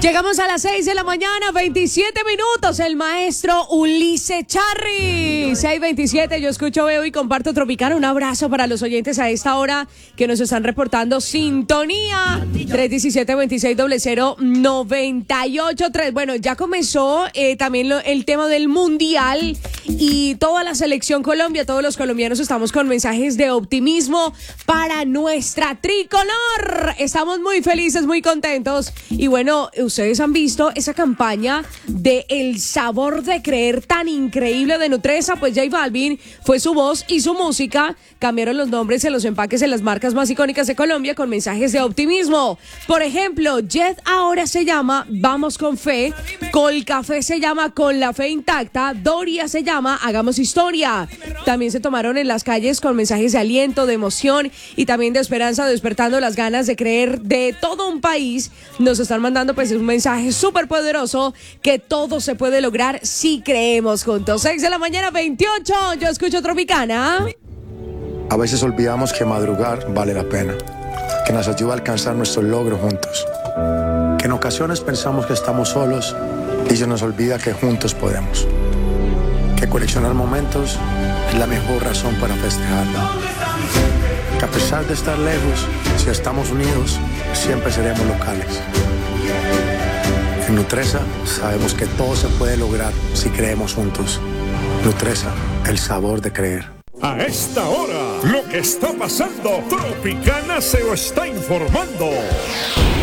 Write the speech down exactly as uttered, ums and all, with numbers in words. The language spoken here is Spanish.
Llegamos a las seis de la mañana, veintisiete minutos. El maestro Ulises Charri. seis veintisiete, yo escucho, veo y comparto Tropicana. Un abrazo para los oyentes a esta hora que nos están reportando sintonía. tres diecisiete, veintiséis cero cero, noventa y ocho tres. Bueno, ya comenzó eh, también lo, el tema del Mundial y toda la selección Colombia. Todos los colombianos estamos con mensajes de optimismo para nuestra tricolor. Estamos muy felices, muy contentos. Y bueno, ustedes han visto esa campaña de El Sabor de Creer tan increíble de Nutresa. Pues J Balvin fue su voz y su música. Cambiaron los nombres en los empaques en las marcas más icónicas de Colombia con mensajes de optimismo. Por ejemplo, Jet ahora se llama Vamos con Fe, Colcafé se llama Con la Fe Intacta, Doria se llama Hagamos Historia. También se tomaron en las calles con mensajes de aliento, de emoción y también de esperanza, despertando las ganas de creer de todo un país. Nos están mandando pues un mensaje súper poderoso que todo se puede lograr si creemos juntos. seis de la mañana, veintiocho, yo escucho Tropicana. A veces olvidamos que madrugar vale la pena, que nos ayuda a alcanzar nuestros logros juntos, que en ocasiones pensamos que estamos solos y se nos olvida que juntos podemos, que coleccionar momentos es la mejor razón para festejarlo, que a pesar de estar lejos, si estamos unidos, siempre seremos locales. En Nutresa sabemos que todo se puede lograr si creemos juntos. Nutresa, el sabor de creer. A esta hora, lo que está pasando, Tropicana se lo está informando.